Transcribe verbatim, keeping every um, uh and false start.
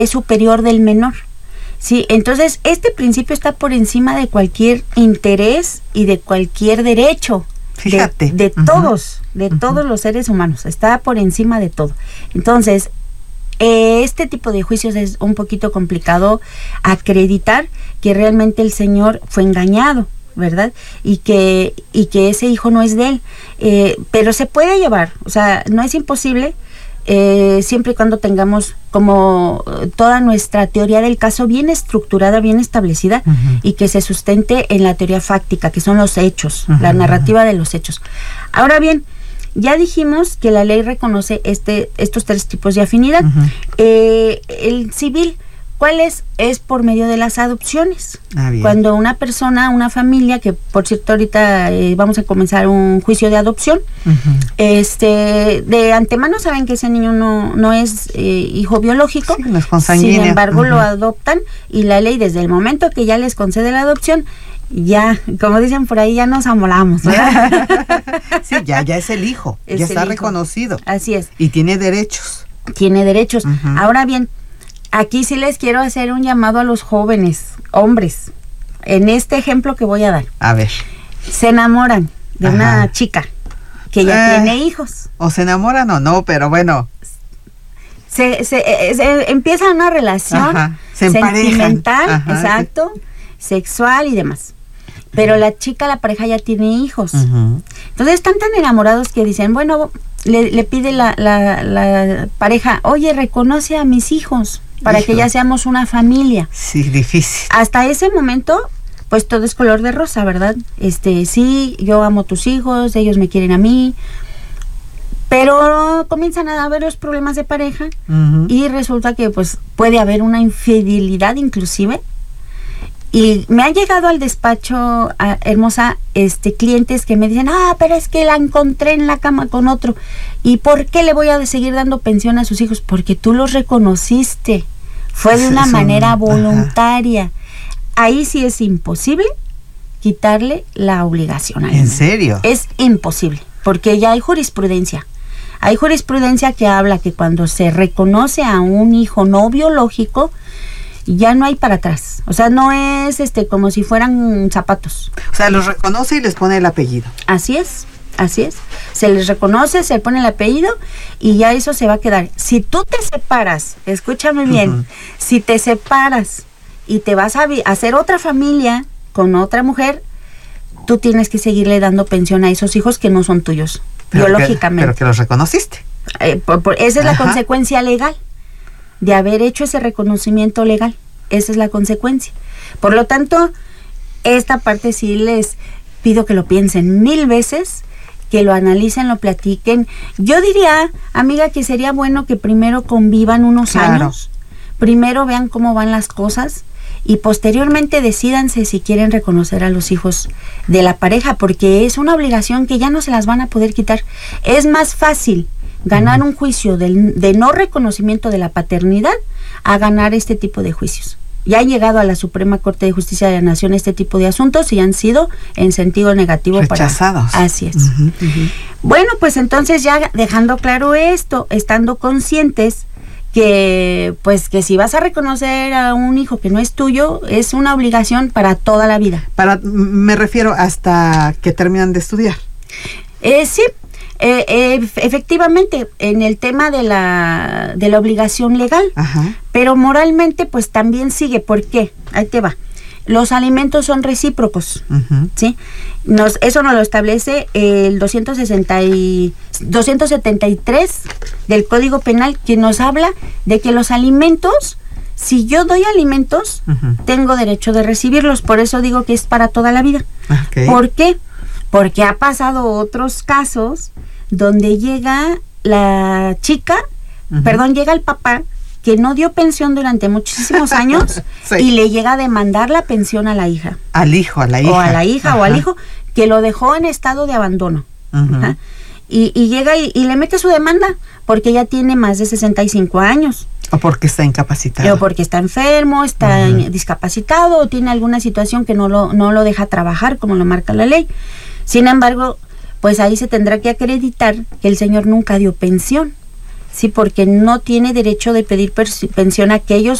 es superior del menor. Sí, entonces este principio está por encima de cualquier interés y de cualquier derecho. Fíjate. De, de uh-huh. todos, de uh-huh. todos los seres humanos, está por encima de todo. Entonces, eh, este tipo de juicios es un poquito complicado acreditar que realmente el señor fue engañado, ¿verdad? Y que, y que ese hijo no es de él. Eh, pero se puede llevar, o sea, no es imposible, eh, siempre y cuando tengamos como toda nuestra teoría del caso bien estructurada, bien establecida, uh-huh. y que se sustente en la teoría fáctica, que son los hechos, uh-huh. la narrativa de los hechos. Ahora bien, ya dijimos que la ley reconoce este, estos tres tipos de afinidad. Uh-huh. Eh, el civil, ¿cuál es? Es por medio de las adopciones. Ah, cuando una persona, una familia, que por cierto ahorita eh, vamos a comenzar un juicio de adopción, uh-huh. este, de antemano saben que ese niño no, no es eh, hijo biológico, sí, no es consanguíneo. Sin embargo uh-huh. lo adoptan, y la ley desde el momento que ya les concede la adopción, ya, como dicen por ahí, ya nos amolamos, ¿verdad? Sí, ya, ya es el hijo, es ya está hijo. reconocido. Así es. Y tiene derechos. Tiene derechos. Uh-huh. Ahora bien, aquí sí les quiero hacer un llamado a los jóvenes, hombres, en este ejemplo que voy a dar. A ver. Se enamoran de Ajá. una chica que ya eh, tiene hijos. O se enamoran o no, pero bueno. Se, se, se empieza una relación Ajá. Se sentimental, Ajá. exacto, sexual y demás. Pero la chica, la pareja ya tiene hijos. Uh-huh. Entonces están tan enamorados que dicen, bueno, le, le pide la, la, la pareja, oye, reconoce a mis hijos para Hijo. que ya seamos una familia. Sí, difícil. Hasta ese momento, pues todo es color de rosa, ¿verdad? Este, sí, yo amo a tus hijos, ellos me quieren a mí, pero comienzan a haber los problemas de pareja uh-huh. y resulta que pues puede haber una infidelidad inclusive. Y me han llegado al despacho, a, hermosa, este clientes que me dicen, ah, pero es que la encontré en la cama con otro. ¿Y por qué le voy a seguir dando pensión a sus hijos? Porque tú los reconociste. Fue de una Eso, manera voluntaria. Ajá. Ahí sí es imposible quitarle la obligación a él. ¿En serio? Es imposible, porque ya hay jurisprudencia. Hay jurisprudencia que habla que cuando se reconoce a un hijo no biológico, ya no hay para atrás. O sea, no es este como si fueran zapatos. O sea, los reconoce y les pone el apellido. Así es, así es. Se les reconoce, se le pone el apellido y ya eso se va a quedar. Si tú te separas, escúchame bien, uh-huh. si te separas y te vas a vi- hacer otra familia con otra mujer, tú tienes que seguirle dando pensión a esos hijos que no son tuyos, pero biológicamente. Que, pero que los reconociste. Eh, por, por, esa es Ajá. la consecuencia legal de haber hecho ese reconocimiento legal. Esa es la consecuencia. Por lo tanto, esta parte sí les pido que lo piensen mil veces, que lo analicen, lo platiquen. Yo diría, amiga, que sería bueno que primero convivan unos claro. años, primero vean cómo van las cosas y posteriormente decídanse si quieren reconocer a los hijos de la pareja, porque es una obligación que ya no se las van a poder quitar. Es más fácil ganar un juicio de, de no reconocimiento de la paternidad a ganar este tipo de juicios. Ya ha llegado a la Suprema Corte de Justicia de la Nación este tipo de asuntos y han sido en sentido negativo rechazados. Para, así es. Uh-huh, uh-huh. Bueno, pues entonces ya dejando claro esto, estando conscientes que pues que si vas a reconocer a un hijo que no es tuyo, es una obligación para toda la vida. Para, me refiero hasta que terminan de estudiar. Eh, sí. Eh, eh, efectivamente, en el tema de la de la obligación legal, Ajá. pero moralmente pues también sigue. ¿Por qué? Ahí te va. Los alimentos son recíprocos, uh-huh. ¿sí? Nos, eso nos lo establece el doscientos sesenta y, doscientos setenta y tres del Código Penal, que nos habla de que los alimentos, si yo doy alimentos, uh-huh. tengo derecho de recibirlos. Por eso digo que es para toda la vida. Okay. ¿Por qué? Porque ha pasado otros casos donde llega la chica, uh-huh. perdón, llega el papá que no dio pensión durante muchísimos años sí. y le llega a demandar la pensión a la hija. Al hijo, a la hija. O a la hija Ajá. o al hijo, que lo dejó en estado de abandono. Uh-huh. Y, y llega y, y le mete su demanda porque ya tiene más de sesenta y cinco años. O porque está incapacitado. O porque está enfermo, está uh-huh. discapacitado, o tiene alguna situación que no lo, no lo deja trabajar como lo marca la ley. Sin embargo, pues ahí se tendrá que acreditar que el señor nunca dio pensión. Sí, porque no tiene derecho de pedir pensión a aquellos